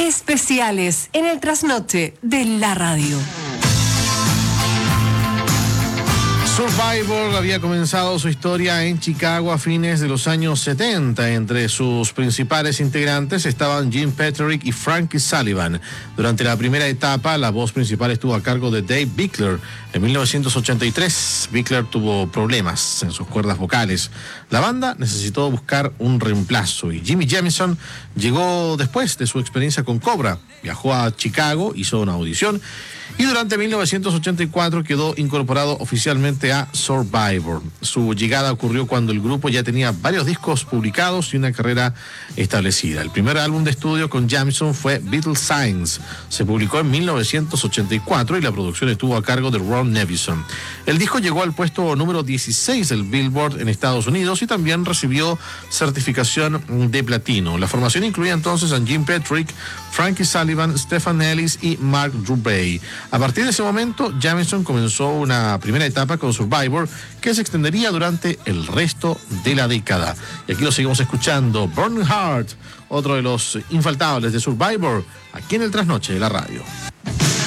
Especiales en el trasnoche de la radio. Survivor había comenzado su historia en Chicago a fines de los años 70. Entre sus principales integrantes estaban Jim Peterick y Frankie Sullivan. Durante la primera etapa, la voz principal estuvo a cargo de Dave Bickler. En 1983, Bickler tuvo problemas en sus cuerdas vocales. La banda necesitó buscar un reemplazo y Jimmy Jamison llegó después de su experiencia con Cobra. Viajó a Chicago, hizo una audición y durante 1984 quedó incorporado oficialmente a Survivor. Su llegada ocurrió cuando el grupo ya tenía varios discos publicados y una carrera establecida. El primer álbum de estudio con Jamison fue Beatles Signs. Se publicó en 1984 y la producción estuvo a cargo de Ron Nevison. El disco llegó al puesto número 16 del Billboard en Estados Unidos y también recibió certificación de platino. La formación incluía entonces a Jim Peterick, Frankie Sullivan, Stephen Ellis y Mark Dubray. A partir de ese momento, Jamison comenzó una primera etapa con Survivor que se extendería durante el resto de la década. Y aquí lo seguimos escuchando, Burning Heart, otro de los infaltables de Survivor, aquí en el Trasnoche de la radio.